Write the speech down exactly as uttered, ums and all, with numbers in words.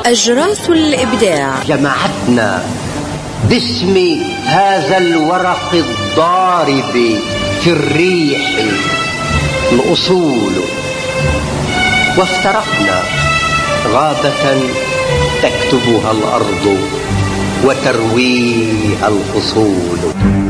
أجراس الإبداع جمعتنا باسم هذا الورق الضارب في الريح الأصول، وافترقنا غابة تكتبها الأرض وترويها الفصول.